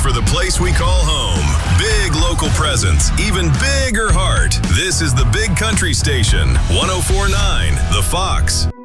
for the place we call home. Big local presence, even bigger heart. This is the Big Country Station, 104.9 The Fox.